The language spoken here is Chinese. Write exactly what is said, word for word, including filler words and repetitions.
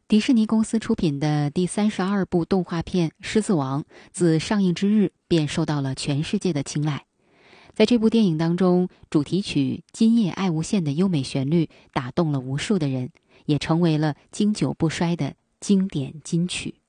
迪士尼公司出品的第三十二部动画片《狮子王》自上映之日便受到了全世界的青睐。在这部电影当中，主题曲《今夜爱无限》的优美旋律打动了无数的人，也成为了经久不衰的经典金曲。